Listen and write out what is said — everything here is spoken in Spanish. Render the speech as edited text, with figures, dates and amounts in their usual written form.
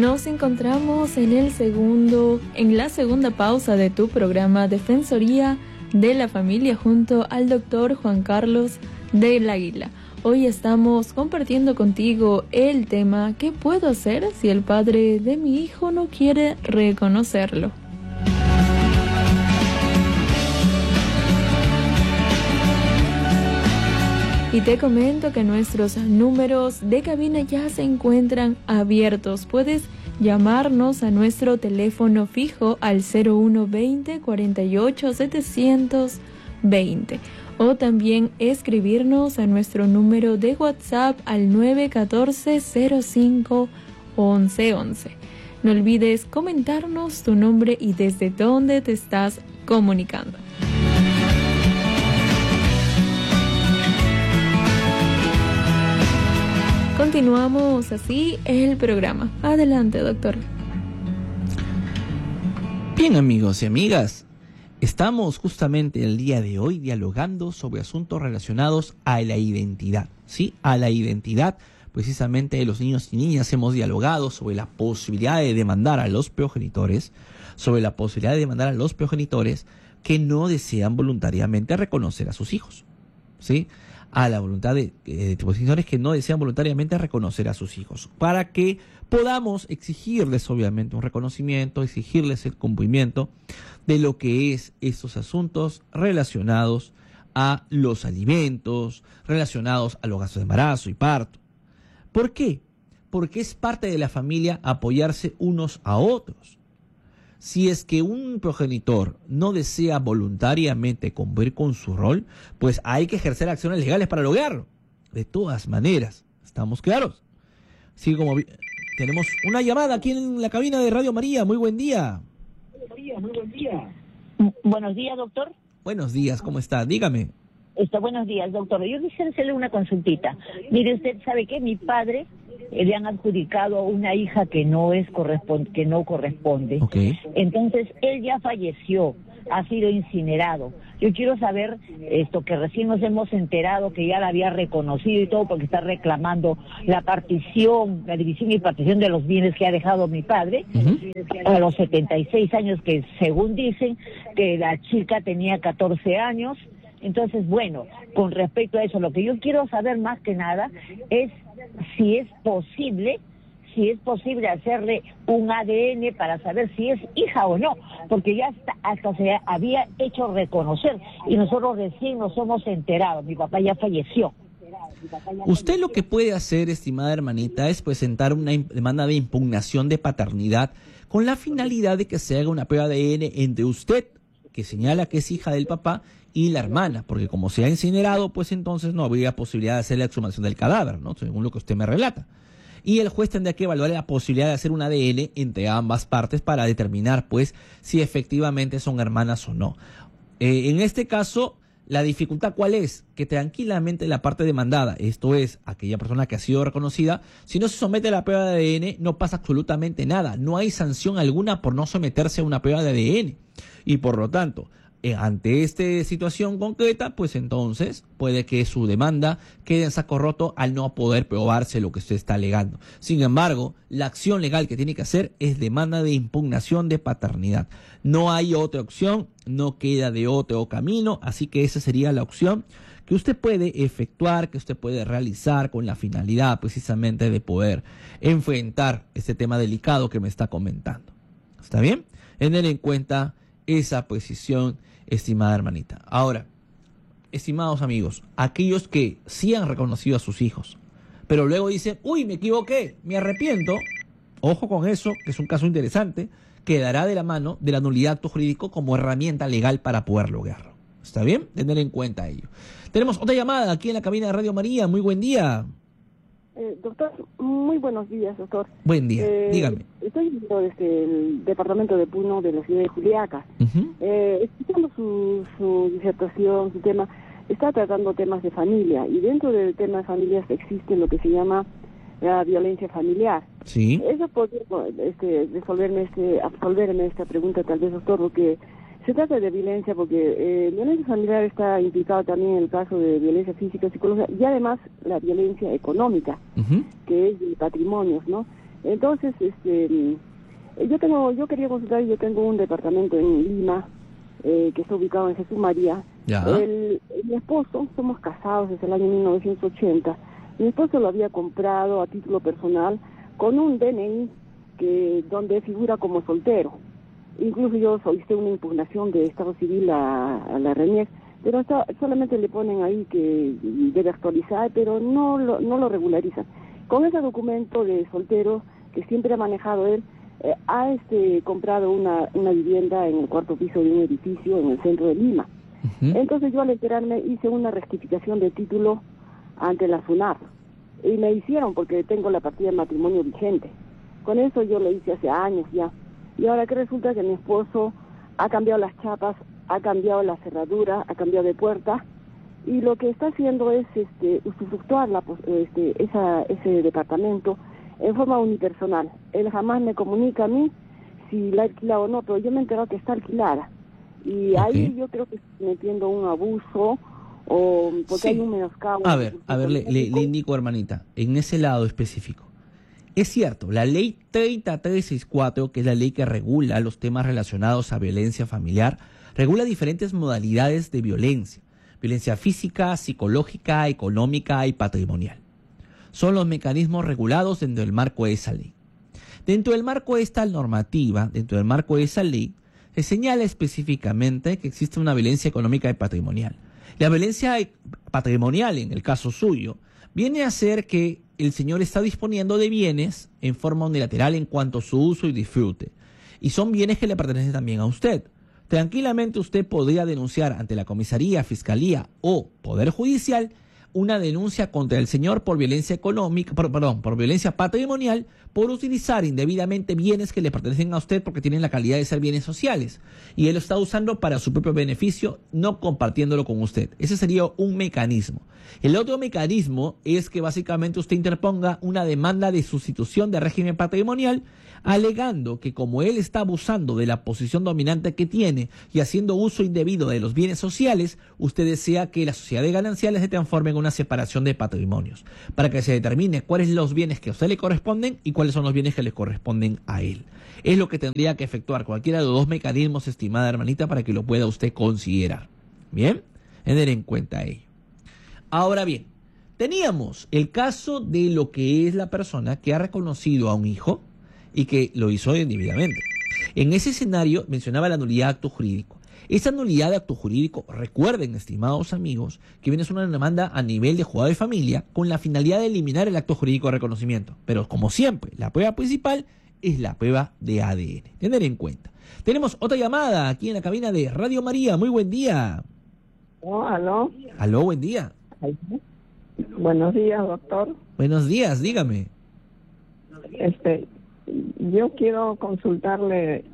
Nos encontramos en la segunda pausa de tu programa Defensoría de la Familia junto al doctor Juan Carlos del Águila. Hoy estamos compartiendo contigo el tema ¿qué puedo hacer si el padre de mi hijo no quiere reconocerlo? Y te comento que nuestros números de cabina ya se encuentran abiertos. Puedes llamarnos a nuestro teléfono fijo al 0120 48 720 o también escribirnos a nuestro número de WhatsApp al 914 05 1111. No olvides comentarnos tu nombre y desde dónde te estás comunicando. Continuamos así el programa. Adelante, doctor. Bien, amigos y amigas, estamos justamente el día de hoy dialogando sobre asuntos relacionados a la identidad, ¿sí? A la identidad, precisamente de los niños y niñas. Hemos dialogado sobre la posibilidad de demandar a los progenitores, que no desean voluntariamente reconocer a sus hijos, ¿sí? A la voluntad de progenitores que no desean voluntariamente reconocer a sus hijos, para que podamos exigirles obviamente un reconocimiento, exigirles el cumplimiento de lo que es estos asuntos relacionados a los alimentos, relacionados a los gastos de embarazo y parto. ¿Por qué? Porque es parte de la familia apoyarse unos a otros. Si es que un progenitor no desea voluntariamente cumplir con su rol, pues hay que ejercer acciones legales para lograrlo. De todas maneras, ¿estamos claros? Sí, como tenemos una llamada aquí en la cabina de Radio María. Muy buen día. Buenos días, doctor. Buenos días, ¿cómo está? Dígame. Buenos días, doctor. Yo quisiera hacerle una consultita. Mire, usted sabe que mi padre le han adjudicado una hija que no corresponde. Okay. Entonces, él ya falleció, ha sido incinerado. Yo quiero saber que recién nos hemos enterado que ya la había reconocido y todo porque está reclamando la división y partición de los bienes que ha dejado mi padre a los 76 años, que según dicen que la chica tenía 14 años. Entonces, bueno, con respecto a eso, lo que yo quiero saber más que nada es si es posible hacerle un ADN para saber si es hija o no, porque ya hasta se había hecho reconocer y nosotros recién nos hemos enterado, mi papá ya falleció. Usted lo que puede hacer, estimada hermanita, es presentar una demanda de impugnación de paternidad con la finalidad de que se haga una prueba de ADN entre usted, que señala que es hija del papá, y la hermana, porque como se ha incinerado, pues entonces no habría posibilidad de hacer la exhumación del cadáver, ¿no? Según lo que usted me relata. Y el juez tendría que evaluar la posibilidad de hacer un ADN entre ambas partes para determinar, pues, si efectivamente son hermanas o no. En este caso, la dificultad, ¿cuál es? Que tranquilamente la parte demandada, esto es, aquella persona que ha sido reconocida, si no se somete a la prueba de ADN, no pasa absolutamente nada. No hay sanción alguna por no someterse a una prueba de ADN. Y por lo tanto, ante esta situación concreta, pues entonces puede que su demanda quede en saco roto al no poder probarse lo que usted está alegando. Sin embargo, la acción legal que tiene que hacer es demanda de impugnación de paternidad. No hay otra opción, no queda de otro camino, así que esa sería la opción que usted puede efectuar, que usted puede realizar con la finalidad precisamente de poder enfrentar este tema delicado que me está comentando. ¿Está bien? Tener en cuenta esa precisión, estimada hermanita. Ahora, estimados amigos, aquellos que sí han reconocido a sus hijos, pero luego dicen, uy, me equivoqué, me arrepiento, ojo con eso, que es un caso interesante, quedará de la mano de la nulidad de acto jurídico como herramienta legal para poder lograrlo. ¿Está bien? Tener en cuenta ello. Tenemos otra llamada aquí en la cabina de Radio María. Muy buen día. Doctor, muy buenos días, doctor. Buen día, dígame. Estoy desde el departamento de Puno de la ciudad de Juliaca. Escuchando su disertación, su tema, está tratando temas de familia, y dentro del tema de familias existe lo que se llama la violencia familiar. Sí. ¿Eso podría absolverme esta pregunta, tal vez, doctor? Porque se trata de violencia, porque violencia familiar está implicado también en el caso de violencia física, psicológica, y además la violencia económica, que es de patrimonios, ¿no? Entonces, yo quería consultar, yo tengo un departamento en Lima, que está ubicado en Jesús María. Mi esposo, somos casados desde el año 1980, mi esposo lo había comprado a título personal con un DNI donde figura como soltero. Incluso yo solicité una impugnación de Estado Civil a la RENIEC, pero solamente le ponen ahí que debe actualizar, pero no lo regularizan. Con ese documento de soltero que siempre ha manejado él, ha comprado una vivienda en el cuarto piso de un edificio en el centro de Lima. Entonces yo al enterarme hice una rectificación de título ante la SUNAT y me hicieron porque tengo la partida de matrimonio vigente. Con eso yo lo hice hace años ya. Y ahora que resulta que mi esposo ha cambiado las chapas, ha cambiado la cerradura, ha cambiado de puerta, y lo que está haciendo es usufructuar ese departamento en forma unipersonal. Él jamás me comunica a mí si la ha alquilado o no, pero yo me he enterado que está alquilada. Y ahí yo creo que estoy metiendo un abuso, o porque hay un menoscabo. A ver, le indico, hermanita, en ese lado específico. Es cierto, la ley 30364, que es la ley que regula los temas relacionados a violencia familiar, regula diferentes modalidades de violencia: violencia física, psicológica, económica y patrimonial. Son los mecanismos regulados dentro del marco de esa ley. Dentro del marco de esta normativa, dentro del marco de esa ley, se señala específicamente que existe una violencia económica y patrimonial. La violencia patrimonial, en el caso suyo, viene a ser que el señor está disponiendo de bienes en forma unilateral en cuanto a su uso y disfrute. Y son bienes que le pertenecen también a usted. Tranquilamente usted podría denunciar ante la comisaría, fiscalía o poder judicial una denuncia contra el señor por violencia económica, por violencia patrimonial, por utilizar indebidamente bienes que le pertenecen a usted porque tienen la calidad de ser bienes sociales. Y él lo está usando para su propio beneficio, no compartiéndolo con usted. Ese sería un mecanismo. El otro mecanismo es que básicamente usted interponga una demanda de sustitución de régimen patrimonial, alegando que como él está abusando de la posición dominante que tiene y haciendo uso indebido de los bienes sociales, usted desea que la sociedad de gananciales se transforme en una separación de patrimonios, para que se determine cuáles son los bienes que a usted le corresponden y cuáles son los bienes que le corresponden a él. Es lo que tendría que efectuar cualquiera de los dos mecanismos, estimada hermanita, para que lo pueda usted considerar. Bien, tener en cuenta ello. Ahora bien, teníamos el caso de lo que es la persona que ha reconocido a un hijo y que lo hizo indebidamente. En ese escenario mencionaba la nulidad de acto jurídico. Esa nulidad de acto jurídico, recuerden, estimados amigos, que viene a ser una demanda a nivel de juzgado de familia con la finalidad de eliminar el acto jurídico de reconocimiento. Pero como siempre, la prueba principal es la prueba de ADN. Tener en cuenta. Tenemos otra llamada aquí en la cabina de Radio María. Muy buen día. ¿Aló? Aló, buen día. Buenos días, doctor. Buenos días, dígame. Yo quiero consultarle